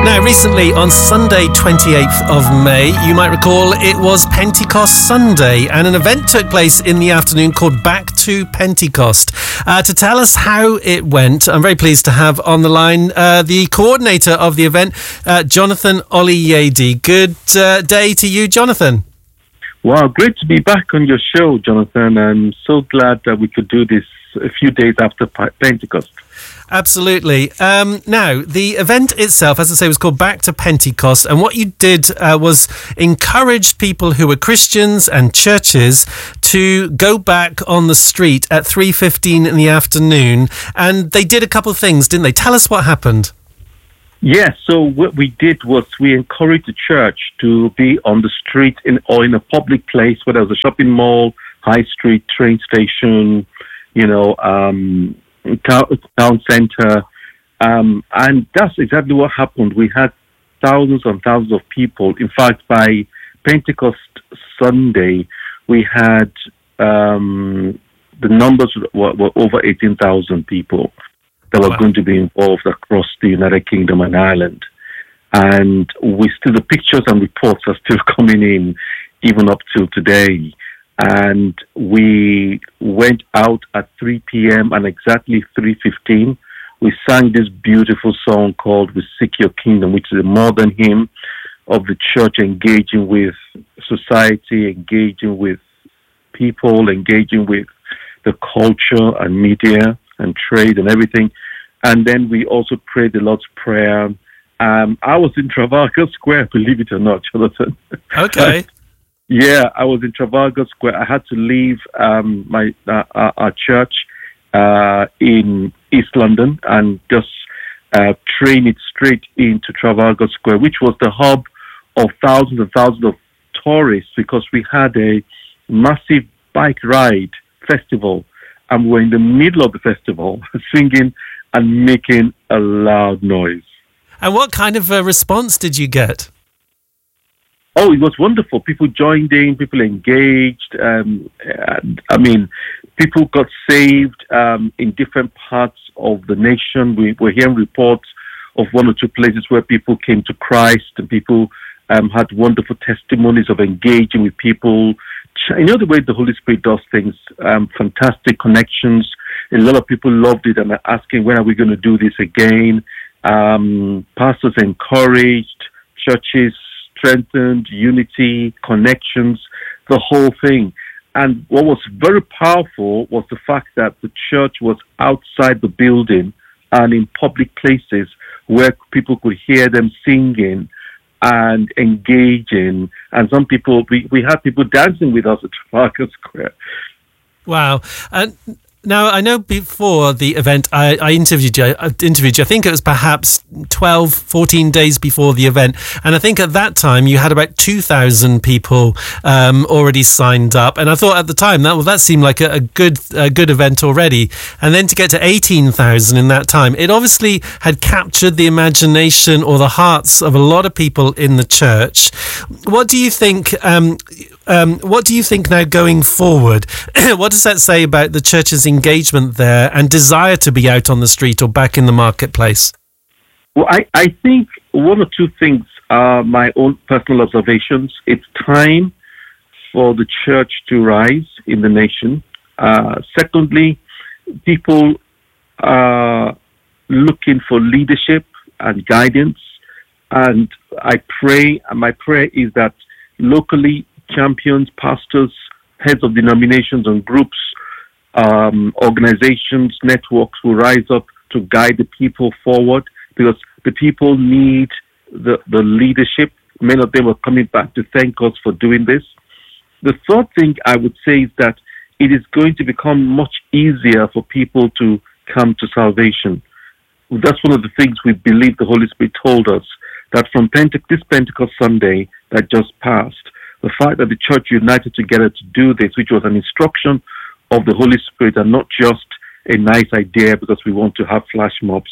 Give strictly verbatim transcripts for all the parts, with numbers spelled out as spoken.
Now, recently on Sunday, twenty-eighth of May, you might recall it was Pentecost Sunday, and an event took place in the afternoon called Back to Pentecost. Uh, to tell us how it went, I'm very pleased to have on the line uh, the coordinator of the event, uh, Jonathan Oluyede. Good uh, day to you, Jonathan. Wow, great to be back on your show, Jonathan. I'm so glad that we could do this a few days after Pentecost. Absolutely. Um, now, the event itself, as I say, was called Back to Pentecost, and what you did uh, was encourage people who were Christians and churches to go back on the street at three fifteen in the afternoon, and they did a couple of things, didn't they? Tell us what happened. Yes, so what we did was we encouraged the church to be on the street in, or in a public place, whether it was a shopping mall, high street, train station, you know, um, town, town center. Um, and that's exactly what happened. We had thousands and thousands of people. In fact, by Pentecost Sunday, we had um, the numbers were, were over eighteen thousand people that were wow. going to be involved across the United Kingdom and Ireland. And we still, the pictures and reports are still coming in, even up till today. And we went out at three p.m. and exactly three fifteen, we sang this beautiful song called We Seek Your Kingdom, which is a modern hymn of the church engaging with society, engaging with people, engaging with the culture and media and trade and everything. And then we also prayed the Lord's Prayer. Um, I was in Trafalgar Square, believe it or not, Jonathan. Okay. Yeah, I was in Trafalgar Square. I had to leave um, my uh, our, our church uh, in East London and just uh, train it straight into Trafalgar Square, which was the hub of thousands and thousands of tourists, because we had a massive bike ride festival, and we were in the middle of the festival singing and making a loud noise. And what kind of a response did you get? Oh, it was wonderful. People joined in, people engaged. Um, I mean, people got saved um, in different parts of the nation. We were hearing reports of one or two places where people came to Christ, and people um, had wonderful testimonies of engaging with people. You know the way the Holy Spirit does things, um, fantastic connections. A lot of people loved it and are asking, when are we going to do this again? Um, pastors encouraged, churches strengthened, unity, connections, the whole thing. And what was very powerful was the fact that the church was outside the building and in public places where people could hear them singing and engaging. And some people, we, we had people dancing with us at Trafalgar Square. Wow. And now, I know before the event, I, I interviewed you, I interviewed you, I think it was perhaps twelve, fourteen days before the event. And I think at that time you had about two thousand people um, already signed up. And I thought at the time, that well, that seemed like a, a good a good event already. And then to get to eighteen thousand in that time, it obviously had captured the imagination or the hearts of a lot of people in the church. What do you think... Um, Um, what do you think now going forward? What does that say about the church's engagement there and desire to be out on the street or back in the marketplace? Well, I, I think one or two things are my own personal observations. It's time for the church to rise in the nation. Uh, secondly, people are looking for leadership and guidance. And I pray, and my prayer is that locally, champions, pastors, heads of denominations and groups, um, organizations, networks will rise up to guide the people forward, because the people need the, the leadership. Many of them are coming back to thank us for doing this. The third thing I would say is that it is going to become much easier for people to come to salvation. That's one of the things we believe the Holy Spirit told us, that from Pente- this Pentecost Sunday that just passed, the fact that the church united together to do this, which was an instruction of the Holy Spirit and not just a nice idea because we want to have flash mobs.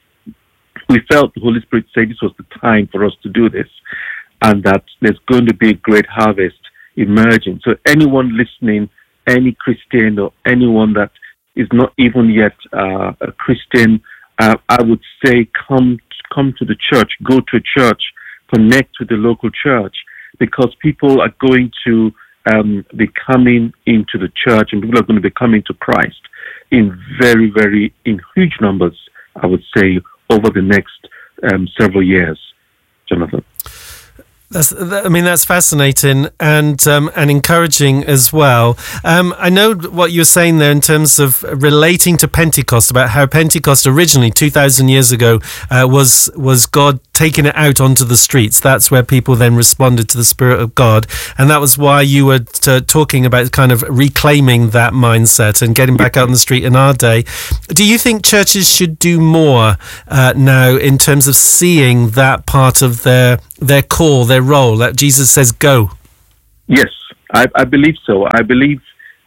We felt the Holy Spirit say this was the time for us to do this, and that there's going to be a great harvest emerging. So anyone listening, any Christian or anyone that is not even yet uh, a Christian, uh, I would say come come to the church, go to a church, connect with the local church, because people are going to um, be coming into the church, and people are going to be coming to Christ in very, very, in huge numbers, I would say, over the next um, several years, Jonathan. That's, I mean, that's fascinating and um, and encouraging as well. Um, I know what you're saying there in terms of relating to Pentecost, about how Pentecost originally, two thousand years ago, uh, was was God taking it out onto the streets. That's where people then responded to the Spirit of God. And that was why you were t- talking about kind of reclaiming that mindset and getting back out on the street in our day. Do you think churches should do more uh, now in terms of seeing that part of their their call, their role, that Jesus says, go? Yes, I, I believe so. I believe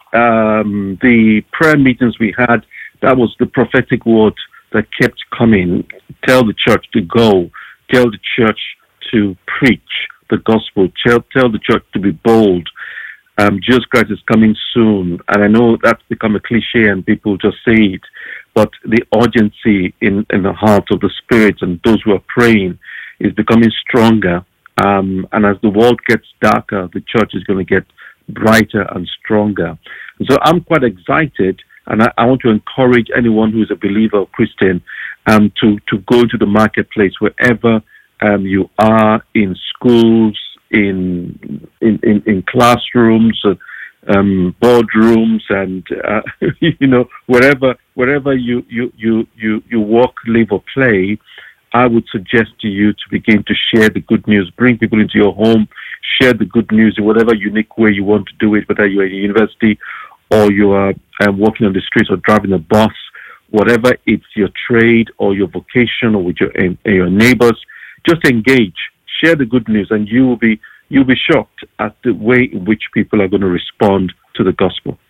um, the prayer meetings we had, that was the prophetic word that kept coming. Tell the church to go. Tell the church to preach the gospel. Tell, tell the church to be bold. Um, Jesus Christ is coming soon. And I know that's become a cliche and people just say it. But the urgency in, in the heart of the Spirit and those who are praying is becoming stronger. Um, and as the world gets darker, the church is going to get brighter and stronger. And so I'm quite excited, and I, I want to encourage anyone who is a believer or Christian um, to, to go into the marketplace wherever um, you are, in schools, in in, in, in classrooms, uh, um, boardrooms, and uh, you know, wherever wherever you, you, you, you, you work, live, or play. I would suggest to you to begin to share the good news, bring people into your home, share the good news in whatever unique way you want to do it, whether you're in a university or you are um, walking on the streets or driving a bus, whatever it's your trade or your vocation or with your, uh, your neighbors, just engage, share the good news, and you will be, you'll be shocked at the way in which people are going to respond to the gospel.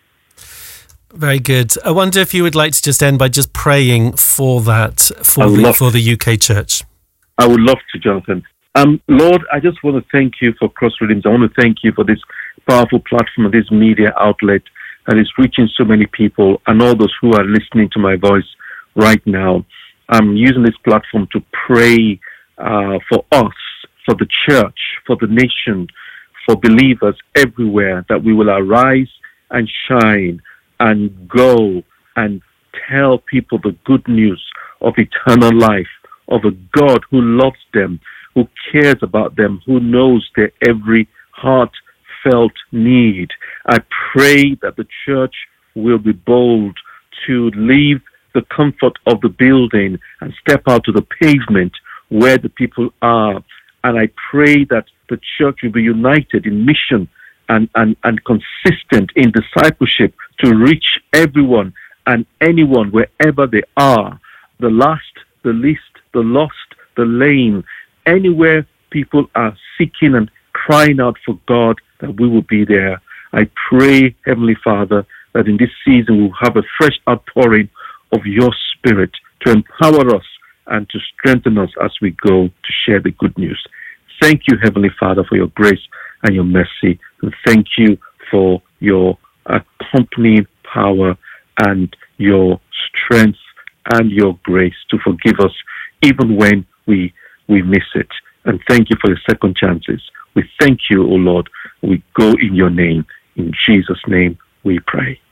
Very good. I wonder if you would like to just end by just praying for that, for the love, for the U K church. I would love to, Jonathan. Um, Lord, I just want to thank you for Cross Redeemed. I want to thank you for this powerful platform, this media outlet that is reaching so many people, and all those who are listening to my voice right now. I'm using this platform to pray uh, for us, for the church, for the nation, for believers everywhere, that we will arise and shine and go and tell people the good news of eternal life, of a God who loves them, who cares about them, who knows their every heartfelt need. I pray that the church will be bold to leave the comfort of the building and step out to the pavement where the people are. And I pray that the church will be united in mission and, and, and consistent in discipleship to reach everyone and anyone wherever they are, the last, the least, the lost, the lame, anywhere people are seeking and crying out for God, that we will be there. I pray, Heavenly Father, that in this season we'll have a fresh outpouring of your Spirit to empower us and to strengthen us as we go to share the good news. Thank you, Heavenly Father, for your grace and your mercy. And thank you for your accompanying power and your strength and your grace to forgive us even when we we miss it. And thank you for your second chances. We thank you, O Lord. We go in your name. In Jesus' name we pray.